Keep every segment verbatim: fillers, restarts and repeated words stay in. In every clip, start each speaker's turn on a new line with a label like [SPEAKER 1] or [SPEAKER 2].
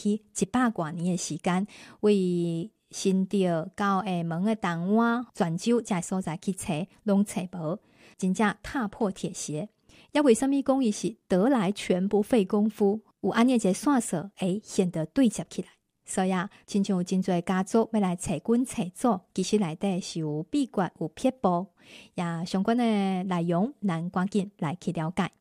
[SPEAKER 1] 去一百多年的时间，为新潮到厦门的东湾、泉州这些所在去找，拢找无，真正踏破铁鞋。也为什么讲伊是得来全不费功夫？有安尼一个线索，会显得对接起来。所以啊，亲像有真侪家族要来找阮找祖，其实内底是有秘诀、有撇步，也相关的内容，咱赶紧来去了解。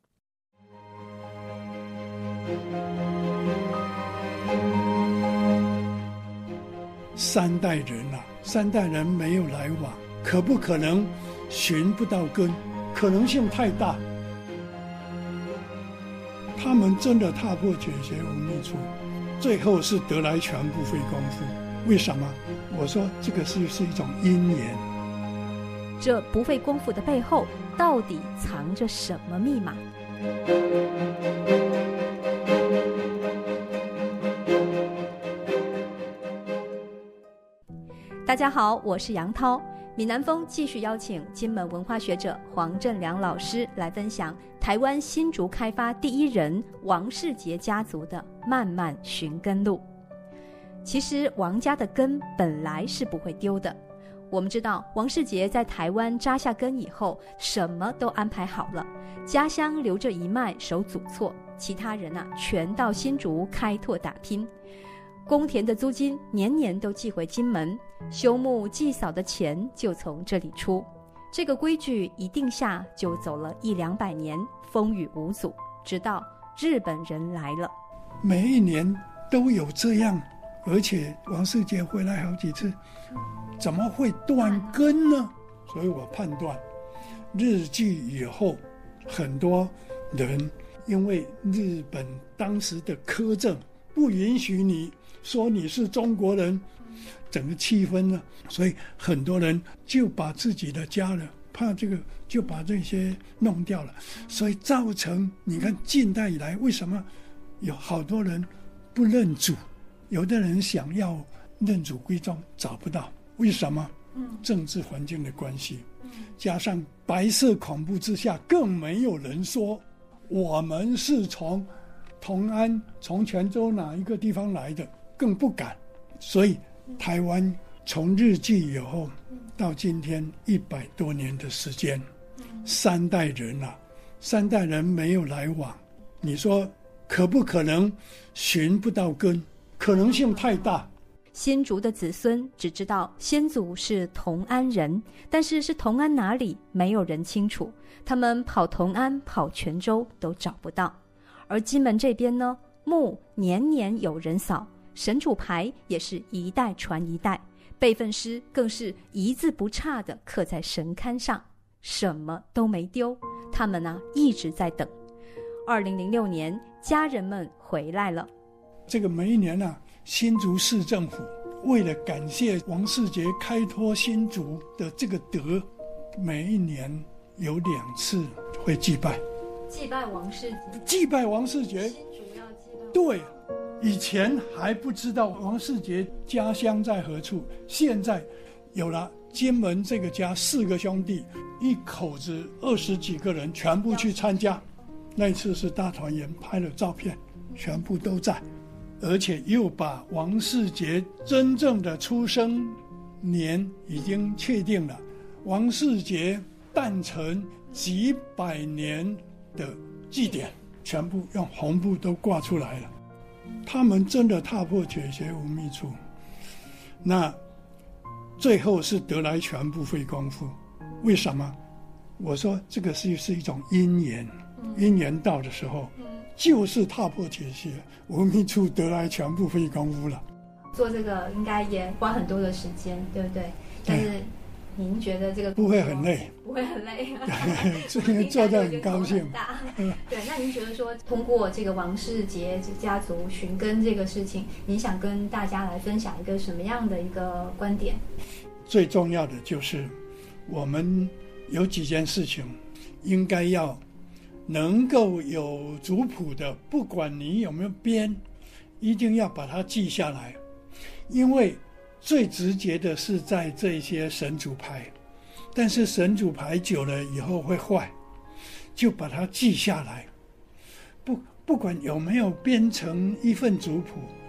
[SPEAKER 2] 三代人啊，三代人没有来往，可不可能寻不到根？可能性太大。他们真的踏破铁鞋无觅处，最后是得来全不费功夫。为什么？我说这个是是一种因缘。
[SPEAKER 1] 这不费功夫的背后，到底藏着什么密码？大家好，我是杨涛。闽南风继续邀请金门文化学者黄振良老师来分享台湾新竹开发第一人王世杰家族的漫漫寻根路。其实王家的根本来是不会丢的。我们知道王世杰在台湾扎下根以后，什么都安排好了，家乡留着一脉守祖厝，其他人啊全到新竹开拓打拼。公田的租金年年都寄回金门，修牧祭扫的钱就从这里出。这个规矩一定下，就走了一两百年，风雨无阻，直到日本人来了。
[SPEAKER 2] 每一年都有这样，而且王世杰回来好几次，怎么会断根呢？所以我判断，日据以后，很多人因为日本当时的苛政不允许你说你是中国人，整个气氛呢，所以很多人就把自己的家人怕这个就把这些弄掉了，所以造成你看近代以来为什么有好多人不认祖，有的人想要认祖归宗找不到，为什么？政治环境的关系，加上白色恐怖之下，更没有人说我们是从同安从泉州哪一个地方来的，更不敢。所以台湾从日据以后到今天一百多年的时间，三代人啊，三代人没有来往，你说可不可能寻不到根？可能性太大。
[SPEAKER 1] 新竹的子孙只知道先祖是同安人，但是是同安哪里没有人清楚，他们跑同安跑泉州都找不到。而金门这边呢，墓年年有人扫，神主牌也是一代传一代，备份诗更是一字不差地刻在神龛上，什么都没丢。他们呢一直在等。二零零六年，家人们回来了。
[SPEAKER 2] 这个每一年啊，新竹市政府为了感谢王世杰开拓新竹的这个德，每一年有两次会祭拜。
[SPEAKER 1] 祭拜王世杰，
[SPEAKER 2] 祭拜王世杰，
[SPEAKER 1] 新竹要祭拜。
[SPEAKER 2] 对，以前还不知道王世杰家乡在何处，现在有了金门这个家，四个兄弟，一口子二十几个人全部去参加。那一次是大团圆，拍了照片，全部都在，而且又把王世杰真正的出生年已经确定了，王世杰诞辰几百年的祭典全部用红布都挂出来了。他们真的踏破铁鞋无觅处，那最后是得来全不费功夫。为什么？我说这个是是一种因缘，因缘到的时候就是踏破铁鞋无觅处，得来全不费功夫了。
[SPEAKER 1] 做这个应该也花很多的时间，对不对？但是您觉得这个
[SPEAKER 2] 不会很累？
[SPEAKER 1] 不会很累，
[SPEAKER 2] 这个做得很高兴。
[SPEAKER 1] 对，那您觉得说通过这个王世杰家族寻根这个事情，您想跟大家来分享一个什么样的一个观点？
[SPEAKER 2] 最重要的就是我们有几件事情应该要能够有族谱的，不管你有没有编，一定要把它记下来，因为最直接的是在这些神主牌，但是神主牌久了以后会坏，就把它记下来。不不管有没有编成一份族谱，